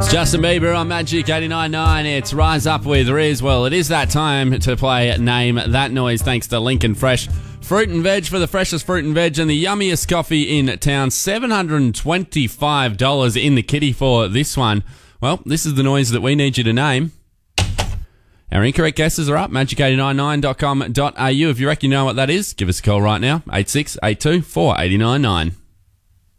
Justin Bieber on Magic 89.9. It's Rise Up with Riz. Well, it is that time to play Name That Noise thanks to Lincoln Fresh. Fruit and veg for the freshest fruit and veg and the yummiest coffee in town. $725 in the kitty for this one. Well, this is the noise that we need you to name. Our incorrect guesses are up. Magic899.com.au. If you reckon you know what that is, give us a call right now. 8682 489.9.